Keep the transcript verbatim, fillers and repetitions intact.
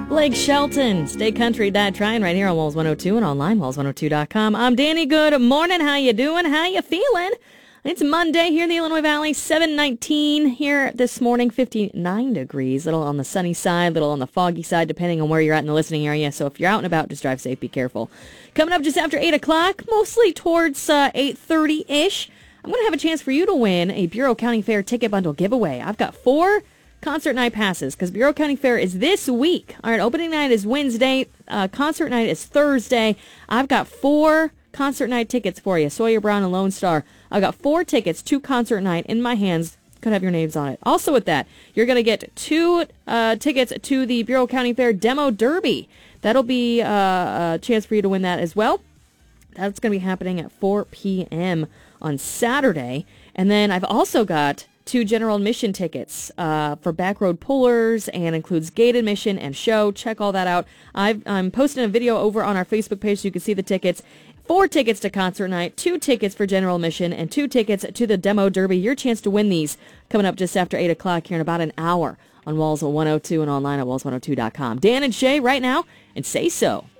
Blake Shelton, Stay Country, Die Trying, right here on Walls one oh two and online, walls one oh two dot com. I'm Danny. Good morning. How you doing? How you feeling? It's Monday here in the Illinois Valley, seven nineteen here this morning, fifty-nine degrees, little on the sunny side, little on the foggy side, depending on where you're at in the listening area. So if you're out and about, just drive safe, be careful. Coming up just after eight o'clock, mostly towards uh, eight thirty-ish, I'm going to have a chance for you to win a Bureau County Fair ticket bundle giveaway. I've got four concert night passes because Bureau County Fair is this week. All right, opening night is Wednesday. Uh, concert night is Thursday. I've got four concert night tickets for you. Sawyer Brown and Lone Star. I've got four tickets to concert night in my hands. Could have your names on it. Also with that, you're going to get two uh, tickets to the Bureau County Fair Demo Derby. That'll be uh, a chance for you to win that as well. That's going to be happening at four p.m. on Saturday. And then I've also got two general admission tickets uh, for Backroad Pullers, and includes gate admission and show. Check all that out. I've, I'm posting a video over on our Facebook page so you can see the tickets. Four tickets to concert night, two tickets for general admission, and two tickets to the Demo Derby. Your chance to win these coming up just after eight o'clock here in about an hour on Walls one oh two and online at walls one oh two dot com. Dan and Shay right now, and Say So.